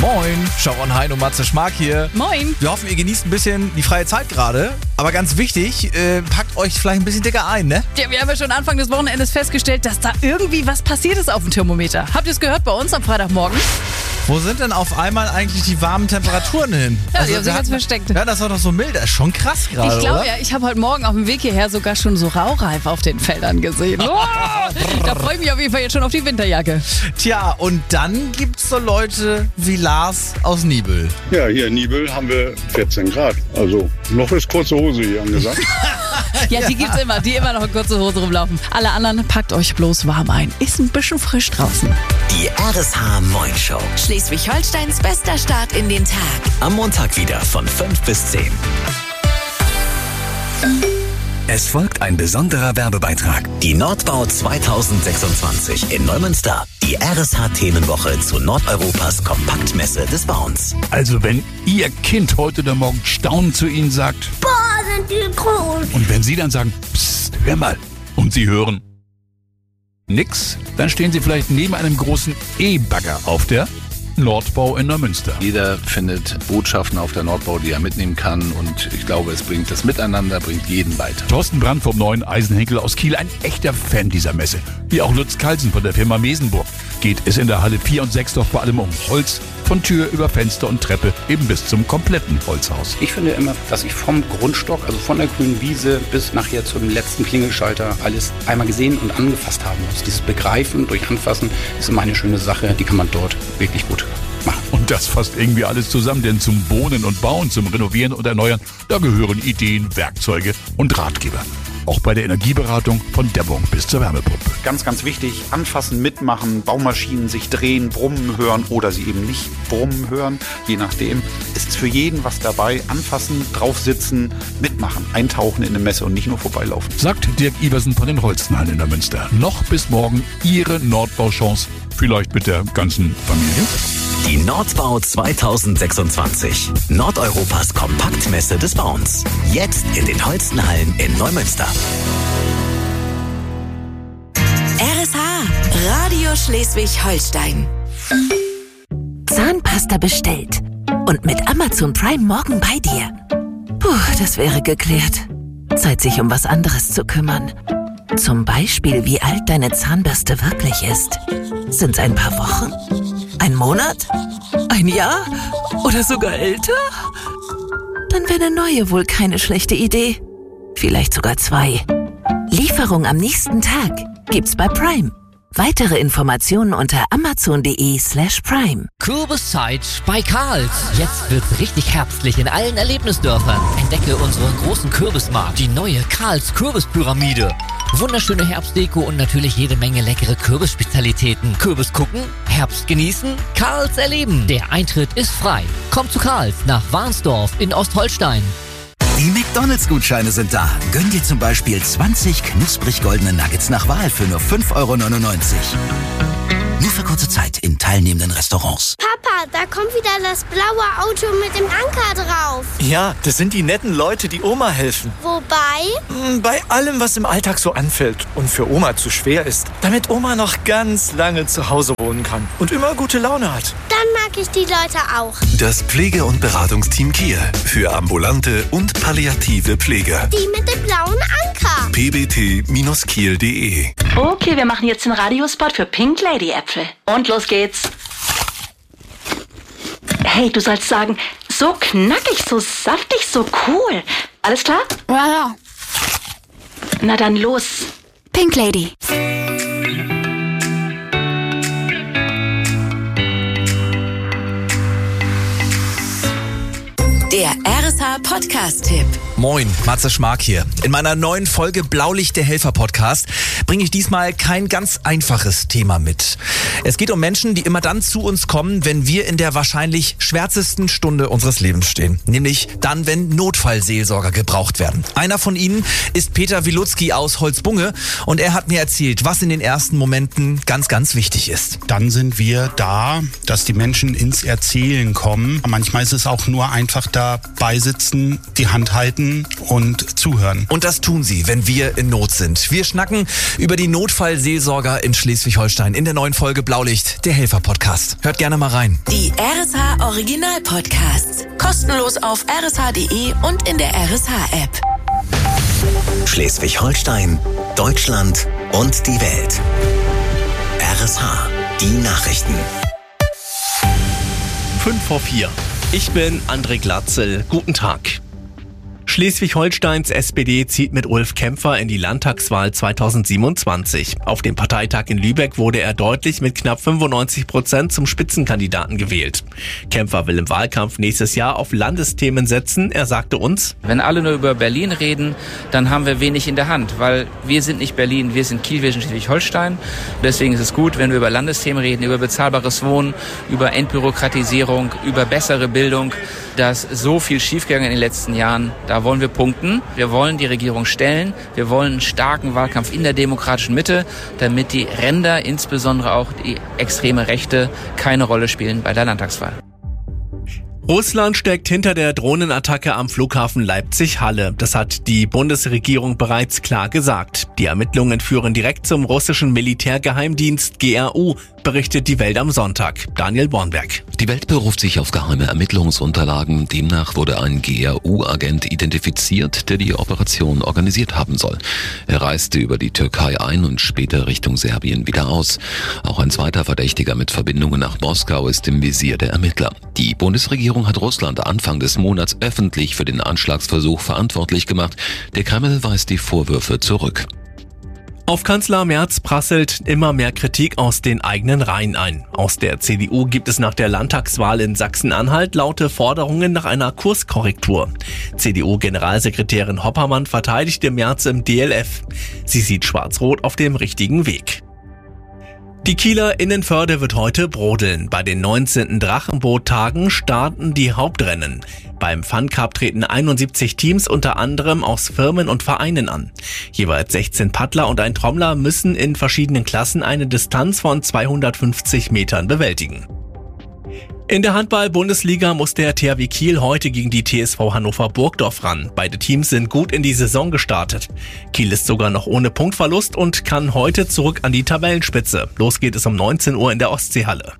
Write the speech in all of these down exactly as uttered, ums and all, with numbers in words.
Moin, Sharon Hein und Matze Schmark hier. Moin. Wir hoffen, ihr genießt ein bisschen die freie Zeit gerade. Aber ganz wichtig, äh, packt euch vielleicht ein bisschen dicker ein, ne? Ja, wir haben ja schon Anfang des Wochenendes festgestellt, dass da irgendwie was passiert ist auf dem Thermometer. Habt ihr es gehört bei uns am Freitagmorgen? Wo sind denn auf einmal eigentlich die warmen Temperaturen hin? Ja, die haben sich ganz versteckt. Ja, das war doch so mild. Das ist schon krass gerade, Ich glaube oder? ja, ich habe heute Morgen auf dem Weg hierher sogar schon so Raureif auf den Feldern gesehen. Oh, da freue ich mich auf jeden Fall jetzt schon auf die Winterjacke. Tja, und dann gibt's so Leute wie Lars aus Nibel. Ja, hier in Nibel haben wir vierzehn Grad. Also noch ist kurze Hose hier angesagt. Ja, die gibt's immer, die immer noch in kurzer Hose rumlaufen. Alle anderen, packt euch bloß warm ein. Ist ein bisschen frisch draußen. Die R S H-Moin-Show. Schleswig-Holsteins bester Start in den Tag. Am Montag wieder von fünf bis zehn. Es folgt ein besonderer Werbebeitrag. Die Nordbau zweitausendsechsundzwanzig in Neumünster. Die R S H-Themenwoche zu Nordeuropas Kompaktmesse des Bauens. Also wenn Ihr Kind heute oder morgen staunend zu Ihnen sagt, boah, sind die groß. Und wenn Sie dann sagen, psst, hör mal, und Sie hören nix, dann stehen Sie vielleicht neben einem großen E-Bagger auf der Nordbau in Neumünster. Jeder findet Botschaften auf der Nordbau, die er mitnehmen kann, und ich glaube, es bringt das Miteinander, bringt jeden weiter. Thorsten Brandt vom neuen Eisenhenkel aus Kiel, ein echter Fan dieser Messe. Wie auch Lutz Kalsen von der Firma Mesenburg. Geht es in der Halle vier und sechs doch vor allem um Holz, von Tür über Fenster und Treppe, eben bis zum kompletten Holzhaus. Ich finde immer, dass ich vom Grundstock, also von der grünen Wiese bis nachher zum letzten Klingelschalter, alles einmal gesehen und angefasst haben muss. Dieses Begreifen durch Anfassen ist immer eine schöne Sache, die kann man dort wirklich gut machen. Und das fasst irgendwie alles zusammen, denn zum Wohnen und Bauen, zum Renovieren und Erneuern, da gehören Ideen, Werkzeuge und Ratgeber. Auch bei der Energieberatung von Dämmung bis zur Wärmepumpe. Ganz, ganz wichtig, anfassen, mitmachen, Baumaschinen sich drehen, brummen hören oder sie eben nicht brummen hören, je nachdem. Es ist für jeden was dabei, anfassen, draufsitzen, mitmachen, eintauchen in eine Messe und nicht nur vorbeilaufen. Sagt Dirk Iversen von den Holstenhallen in der Münster. Noch bis morgen Ihre Nordbauchance, vielleicht mit der ganzen Familie. Die Nordbau zweitausendsechsundzwanzig. Nordeuropas Kompaktmesse des Bauens. Jetzt in den Holstenhallen in Neumünster. R S H, Radio Schleswig-Holstein. Zahnpasta bestellt. Und mit Amazon Prime morgen bei dir. Puh, das wäre geklärt. Zeit, sich um was anderes zu kümmern. Zum Beispiel, wie alt deine Zahnbürste wirklich ist. Sind's ein paar Wochen? Ein Monat? Ein Jahr? Oder sogar älter? Dann wäre eine neue wohl keine schlechte Idee. Vielleicht sogar zwei. Lieferung am nächsten Tag gibt's bei Prime. Weitere Informationen unter amazon.de slash prime. Kürbiszeit bei Karls. Jetzt wird's richtig herbstlich in allen Erlebnisdörfern. Entdecke unseren großen Kürbismarkt, die neue Karls Kürbispyramide. Wunderschöne Herbstdeko und natürlich jede Menge leckere Kürbisspezialitäten. Kürbis gucken, Herbst genießen, Karls erleben. Der Eintritt ist frei. Kommt zu Karls nach Warnsdorf in Ostholstein. Die McDonalds-Gutscheine sind da. Gönn dir zum Beispiel zwanzig knusprig goldene Nuggets nach Wahl für nur fünf Euro neunundneunzig. Nur für kurze Zeit in teilnehmenden Restaurants. Papa, da kommt wieder das blaue Auto mit dem Anker drauf. Ja, das sind die netten Leute, die Oma helfen. Wobei? Bei allem, was im Alltag so anfällt und für Oma zu schwer ist. Damit Oma noch ganz lange zu Hause wohnen kann und immer gute Laune hat. Dann mag ich die Leute auch. Das Pflege- und Beratungsteam Kiel für ambulante und palliative Pflege. Die mit dem blauen Anker. p b t Bindestrich kiel punkt d e. Okay, wir machen jetzt den Radiospot für Pink Lady Äpfel. Und los geht's. Hey, du sollst sagen, so knackig, so saftig, so cool. Alles klar? Ja, ja. Na dann los. Pink Lady. Der R S H-Podcast-Tipp. Moin, Matze Schmark hier. In meiner neuen Folge Blaulicht der Helfer Podcast bringe ich diesmal kein ganz einfaches Thema mit. Es geht um Menschen, die immer dann zu uns kommen, wenn wir in der wahrscheinlich schwärzesten Stunde unseres Lebens stehen. Nämlich dann, wenn Notfallseelsorger gebraucht werden. Einer von ihnen ist Peter Wilutzki aus Holzbunge und er hat mir erzählt, was in den ersten Momenten ganz, ganz wichtig ist. Dann sind wir da, dass die Menschen ins Erzählen kommen. Manchmal ist es auch nur einfach dabei sitzen, die Hand halten und zuhören. Und das tun sie, wenn wir in Not sind. Wir schnacken über die Notfallseelsorger in Schleswig-Holstein in der neuen Folge Blaulicht, der Helfer-Podcast. Hört gerne mal rein. Die R S H Original-Podcasts. Kostenlos auf r s h punkt d e und in der R S H-App. Schleswig-Holstein, Deutschland und die Welt. R S H, die Nachrichten. Fünf vor vier. Ich bin André Glatzel. Guten Tag. Schleswig-Holsteins S P D zieht mit Ulf Kämpfer in die Landtagswahl zweitausendsiebenundzwanzig. Auf dem Parteitag in Lübeck wurde er deutlich mit knapp fünfundneunzig Prozent zum Spitzenkandidaten gewählt. Kämpfer will im Wahlkampf nächstes Jahr auf Landesthemen setzen. Er sagte uns: Wenn alle nur über Berlin reden, dann haben wir wenig in der Hand, weil wir sind nicht Berlin, wir sind Kiel, wir sind Schleswig-Holstein. Deswegen ist es gut, wenn wir über Landesthemen reden, über bezahlbares Wohnen, über Entbürokratisierung, über bessere Bildung. Da ist so viel schiefgegangen in den letzten Jahren. Da wollen wir punkten. Wir wollen die Regierung stellen. Wir wollen einen starken Wahlkampf in der demokratischen Mitte, damit die Ränder, insbesondere auch die extreme Rechte, keine Rolle spielen bei der Landtagswahl. Russland steckt hinter der Drohnenattacke am Flughafen Leipzig-Halle. Das hat die Bundesregierung bereits klar gesagt. Die Ermittlungen führen direkt zum russischen Militärgeheimdienst G R U, berichtet die Welt am Sonntag. Daniel Bornberg. Die Welt beruft sich auf geheime Ermittlungsunterlagen. Demnach wurde ein G R U-Agent identifiziert, der die Operation organisiert haben soll. Er reiste über die Türkei ein und später Richtung Serbien wieder aus. Auch ein zweiter Verdächtiger mit Verbindungen nach Moskau ist im Visier der Ermittler. Die Bundesregierung hat Russland Anfang des Monats öffentlich für den Anschlagsversuch verantwortlich gemacht. Der Kreml weist die Vorwürfe zurück. Auf Kanzler Merz prasselt immer mehr Kritik aus den eigenen Reihen ein. Aus der C D U gibt es nach der Landtagswahl in Sachsen-Anhalt laute Forderungen nach einer Kurskorrektur. C D U-Generalsekretärin Hoppermann verteidigte Merz im D L F. Sie sieht Schwarz-Rot auf dem richtigen Weg. Die Kieler Innenförde wird heute brodeln. Bei den neunzehnten Drachenboot-Tagen starten die Hauptrennen. Beim Fun Cup treten einundsiebzig Teams unter anderem aus Firmen und Vereinen an. Jeweils sechzehn Paddler und ein Trommler müssen in verschiedenen Klassen eine Distanz von zweihundertfünfzig Metern bewältigen. In der Handball-Bundesliga muss der T H W Kiel heute gegen die T S V Hannover Burgdorf ran. Beide Teams sind gut in die Saison gestartet. Kiel ist sogar noch ohne Punktverlust und kann heute zurück an die Tabellenspitze. Los geht es um neunzehn Uhr in der Ostseehalle.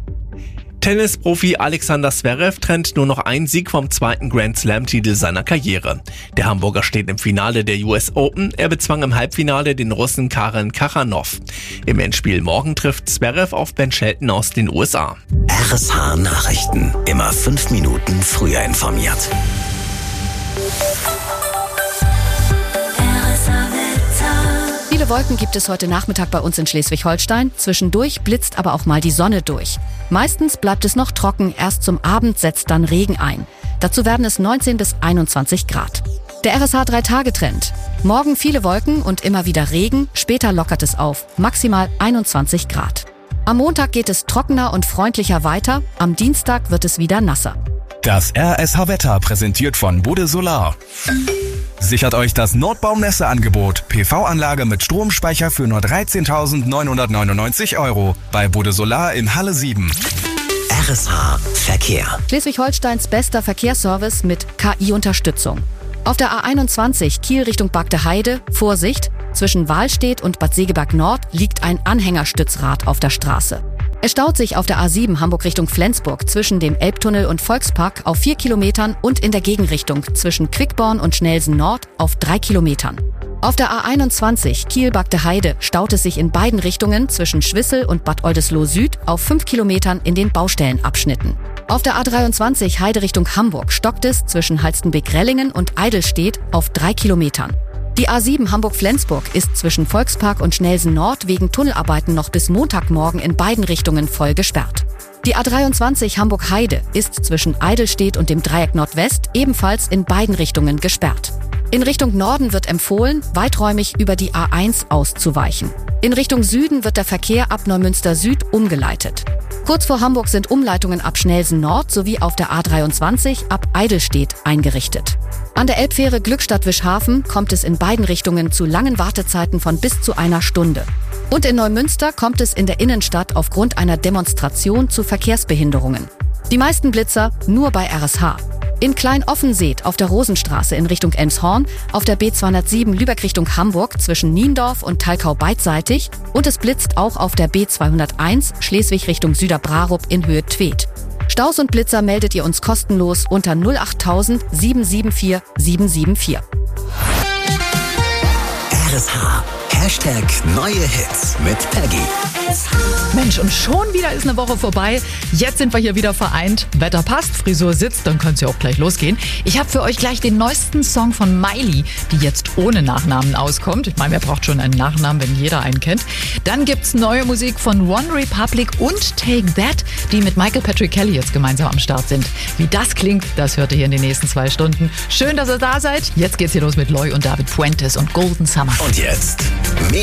Tennisprofi Alexander Zverev trennt nur noch einen Sieg vom zweiten Grand-Slam-Titel seiner Karriere. Der Hamburger steht im Finale der U S Open. Er bezwang im Halbfinale den Russen Karen Khachanov. Im Endspiel morgen trifft Zverev auf Ben Shelton aus den U S A. R S H Nachrichten. Immer fünf Minuten früher informiert. Viele Wolken gibt es heute Nachmittag bei uns in Schleswig-Holstein. Zwischendurch blitzt aber auch mal die Sonne durch. Meistens bleibt es noch trocken, erst zum Abend setzt dann Regen ein. Dazu werden es neunzehn bis einundzwanzig Grad. Der R S H drei Tage Trend. Morgen viele Wolken und immer wieder Regen, später lockert es auf, maximal einundzwanzig Grad. Am Montag geht es trockener und freundlicher weiter, am Dienstag wird es wieder nasser. Das R S H-Wetter präsentiert von Bode Solar. Sichert euch das Notbaumesse-Angebot. P V-Anlage mit Stromspeicher für nur dreizehntausendneunhundertneunundneunzig Euro bei Bode Solar in Halle sieben. R S H Verkehr. Schleswig-Holsteins bester Verkehrsservice mit K I-Unterstützung. Auf der A einundzwanzig Kiel Richtung Bagde Heide, Vorsicht, zwischen Wahlstedt und Bad Segeberg Nord liegt ein Anhängerstützrad auf der Straße. Es staut sich auf der A sieben Hamburg Richtung Flensburg zwischen dem Elbtunnel und Volkspark auf vier Kilometern und in der Gegenrichtung zwischen Quickborn und Schnelsen Nord auf drei Kilometern. Auf der A einundzwanzig Kiel-Bagde Heide staut es sich in beiden Richtungen zwischen Schwissel und Bad Oldesloe Süd auf fünf Kilometern in den Baustellenabschnitten. Auf der A dreiundzwanzig Heide Richtung Hamburg stockt es zwischen Halstenbek-Rellingen und Eidelstedt auf drei Kilometern. Die A sieben Hamburg-Flensburg ist zwischen Volkspark und Schnelsen Nord wegen Tunnelarbeiten noch bis Montagmorgen in beiden Richtungen voll gesperrt. Die A dreiundzwanzig Hamburg-Heide ist zwischen Eidelstedt und dem Dreieck Nordwest ebenfalls in beiden Richtungen gesperrt. In Richtung Norden wird empfohlen, weiträumig über die A eins auszuweichen. In Richtung Süden wird der Verkehr ab Neumünster Süd umgeleitet. Kurz vor Hamburg sind Umleitungen ab Schnelsen Nord sowie auf der A dreiundzwanzig ab Eidelstedt eingerichtet. An der Elbfähre Glückstadt-Wischhafen kommt es in beiden Richtungen zu langen Wartezeiten von bis zu einer Stunde. Und in Neumünster kommt es in der Innenstadt aufgrund einer Demonstration zu Verkehrsbehinderungen. Die meisten Blitzer nur bei R S H. In Klein-Offenseeth auf der Rosenstraße in Richtung Elmshorn, auf der B zweihundertsieben Lübeck Richtung Hamburg zwischen Niendorf und Thalkau beidseitig und es blitzt auch auf der B zweihunderteins Schleswig Richtung Süderbrarup in Höhe Tweed. Staus und Blitzer meldet ihr uns kostenlos unter null acht tausend sieben sieben vier sieben sieben vier. R S H. Hashtag neue Hits mit Peggy. Mensch, und schon wieder ist eine Woche vorbei. Jetzt sind wir hier wieder vereint. Wetter passt, Frisur sitzt, dann kann es ja auch gleich losgehen. Ich habe für euch gleich den neuesten Song von Miley, die jetzt ohne Nachnamen auskommt. Ich meine, wer braucht schon einen Nachnamen, wenn jeder einen kennt. Dann gibt's neue Musik von One Republic und Take That, die mit Michael Patrick Kelly jetzt gemeinsam am Start sind. Wie das klingt, das hört ihr hier in den nächsten zwei Stunden. Schön, dass ihr da seid. Jetzt geht's hier los mit Loy und David Fuentes und Golden Summer. Und jetzt